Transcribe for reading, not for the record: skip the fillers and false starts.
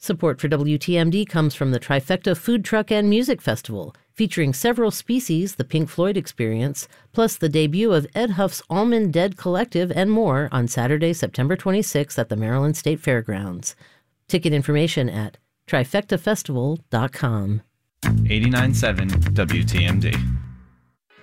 Support for WTMD comes from the Trifecta Food Truck and Music Festival, featuring several species, the Pink Floyd Experience, plus the debut of Ed Huff's Almond Dead Collective and more on Saturday, September 26th at the Maryland State Fairgrounds. Ticket information at trifectafestival.com. 89.7 WTMD.